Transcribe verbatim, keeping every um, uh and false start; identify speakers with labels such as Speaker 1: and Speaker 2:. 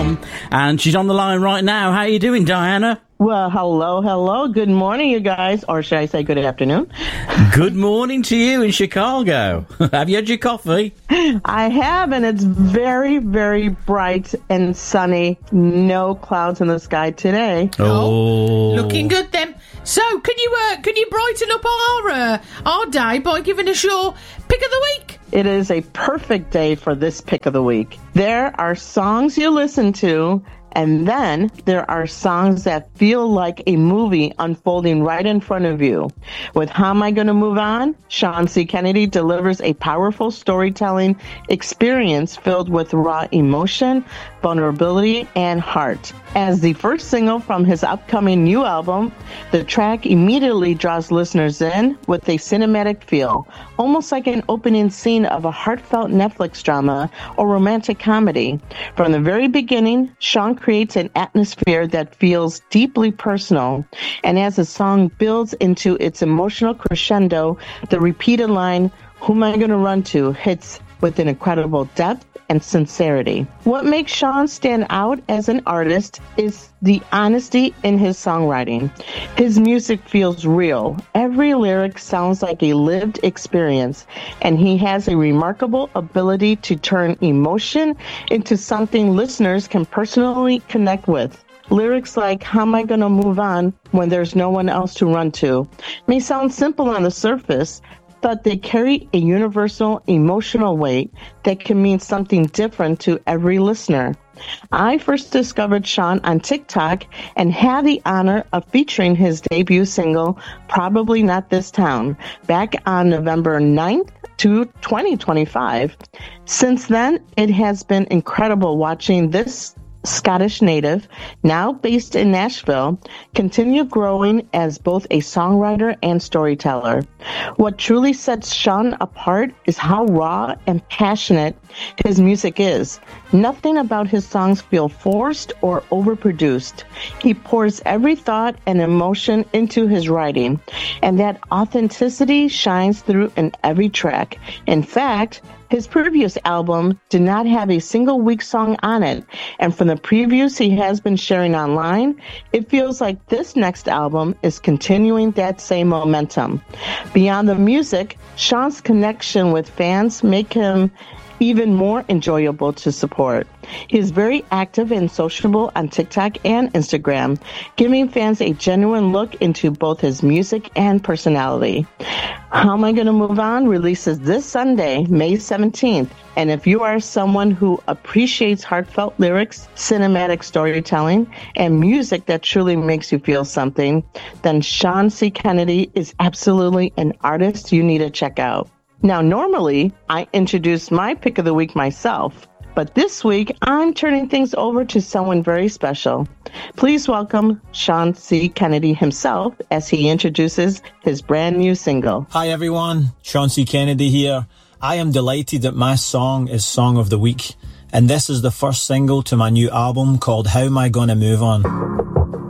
Speaker 1: com. And she's on the line right now. How are you doing, Diana?
Speaker 2: Well, hello, hello. Good morning, you guys. Or should I say good afternoon?
Speaker 1: Good morning to you in Chicago. Have you had your coffee?
Speaker 2: I have, and it's very, very bright and sunny. No clouds in the sky today.
Speaker 1: Oh.
Speaker 3: Looking good then. So, can you uh, can you brighten up our uh, our day by giving us your pick of the week?
Speaker 2: It is a perfect day for this pick of the week. There are songs you listen to, and then there are songs that feel like a movie unfolding right in front of you. With How Am I Gonna Move On, Sean C. Kennedy delivers a powerful storytelling experience filled with raw emotion, vulnerability, and heart. As the first single from his upcoming new album, the track immediately draws listeners in with a cinematic feel, almost like an opening scene of a heartfelt Netflix drama or romantic comedy. From the very beginning, Sean creates an atmosphere that feels deeply personal, and as the song builds into its emotional crescendo, the repeated line, "Who am I gonna run to?" hits with an incredible depth and sincerity. What makes Sean stand out as an artist is the honesty in his songwriting. His music feels real. Every lyric sounds like a lived experience, and he has a remarkable ability to turn emotion into something listeners can personally connect with. Lyrics like, "How am I gonna move on when there's no one else to run to?" may sound simple on the surface, but they carry a universal emotional weight that can mean something different to every listener. I first discovered Sean on TikTok and had the honor of featuring his debut single, Probably Not This Town, back on November ninth to twenty twenty-five. Since then, it has been incredible watching this Scottish native, now based in Nashville, continue growing as both a songwriter and storyteller. What truly sets Sean apart is how raw and passionate his music is. Nothing about his songs feel forced or overproduced. He pours every thought and emotion into his writing, and that authenticity shines through in every track. In fact, his previous album did not have a single weak song on it, and from the previews he has been sharing online, it feels like this next album is continuing that same momentum. Beyond the music, Sean's connection with fans make him even more enjoyable to support. He is very active and sociable on TikTok and Instagram, giving fans a genuine look into both his music and personality. How Am I Gonna Move On releases this Sunday, May seventeenth. And if you are someone who appreciates heartfelt lyrics, cinematic storytelling, and music that truly makes you feel something, then Sean C. Kennedy is absolutely an artist you need to check out. Now, normally, I introduce my pick of the week myself, but this week, I'm turning things over to someone very special. Please welcome Sean C. Kennedy himself as he introduces his brand new single.
Speaker 4: Hi, everyone. Sean C. Kennedy here. I am delighted that my song is Song of the Week, and this is the first single to my new album called How Am I Gonna Move On?